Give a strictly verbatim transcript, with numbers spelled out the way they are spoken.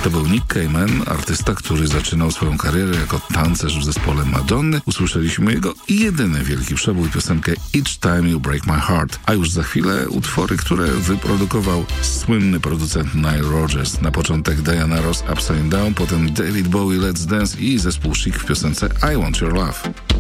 To był Nick Cayman, artysta, który zaczynał swoją karierę jako tancerz w zespole Madonny. Usłyszeliśmy jego jedyny wielki przebój, piosenkę Each Time You Break My Heart. A już za chwilę utwory, które wyprodukował słynny producent Nile Rodgers. Na początek Diana Ross Upside Down, potem David Bowie Let's Dance i zespół Chic w piosence I Want Your Love.